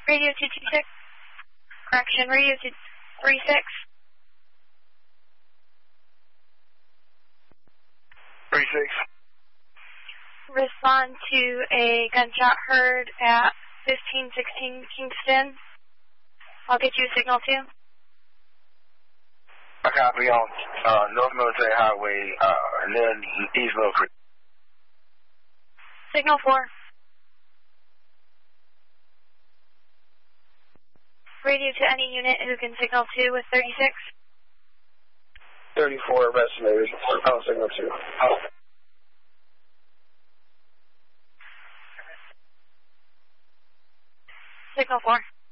Radio 226. Correction, Radio 236. 36. Respond to a gunshot heard at 1516 Kingston. I'll get you a signal too. I copy on North Military Highway, near East Mill Creek. Signal 4. Radio to any unit who can signal 2 with 36. 34 estimated. Signal 2. Signal 4.